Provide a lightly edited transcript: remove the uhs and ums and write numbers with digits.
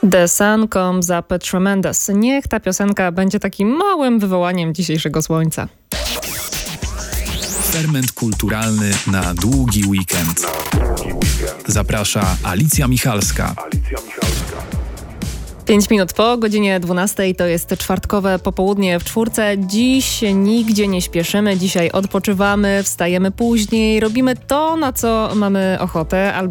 The Sun Comes Up Tremendous. Niech ta piosenka będzie takim małym wywołaniem dzisiejszego słońca. Ferment kulturalny na długi weekend. Zaprasza Alicja Michalska. 5 minut po godzinie 12 to jest czwartkowe popołudnie w Czwórce. Dziś nigdzie nie śpieszymy, dzisiaj odpoczywamy, wstajemy później, robimy to, na co mamy ochotę, albo